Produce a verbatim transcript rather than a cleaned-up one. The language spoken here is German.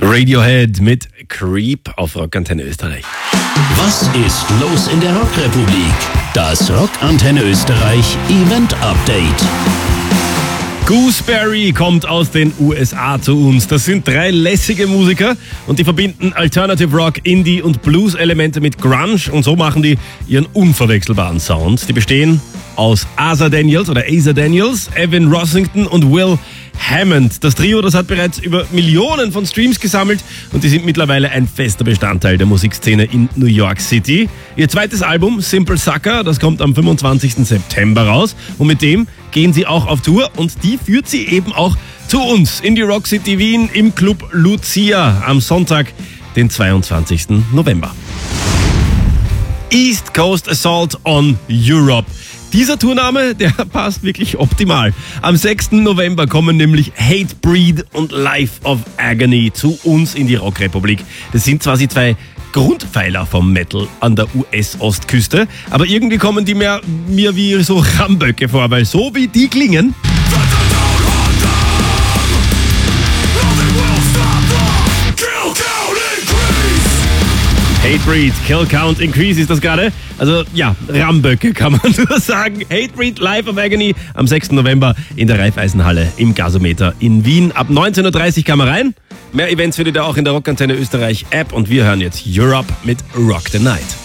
Radiohead mit Creep auf Rockantenne Österreich. Was ist los in der Rockrepublik? Das Rockantenne Österreich Event Update. Gooseberry kommt aus den U S A zu uns. Das sind drei lässige Musiker und die verbinden Alternative Rock, Indie und Blues-Elemente mit Grunge und so machen die ihren unverwechselbaren Sound. Die bestehen aus Asa Daniels oder Asa Daniels, Evan Rossington und Will Hammond. Das Trio, das hat bereits über Millionen von Streams gesammelt und die sind mittlerweile ein fester Bestandteil der Musikszene in New York City. Ihr zweites Album, Simple Sucker, das kommt am fünfundzwanzigsten September raus und mit dem gehen sie auch auf Tour und die führt sie eben auch zu uns in die Rock City Wien im Club Lucia am Sonntag, den zweiundzwanzigsten November. East Coast Assault on Europe. Dieser Tourname, der passt wirklich optimal. Am sechsten November kommen nämlich Hatebreed und Life of Agony zu uns in die Rockrepublik. Das sind zwar die zwei Grundpfeiler vom Metal an der U S-Ostküste, aber irgendwie kommen die mehr, mir wie so Ramböcke vor, weil so wie die klingen... Hatebreed, Kill Count Increase ist das gerade. Also ja, Ramböcke kann man nur sagen. Hatebreed, Life of Agony am sechsten November in der Raiffeisenhalle im Gasometer in Wien. Ab neunzehn Uhr dreißig kann man rein. Mehr Events findet ihr auch in der Rockantenne Österreich App und wir hören jetzt Europe mit Rock the Night.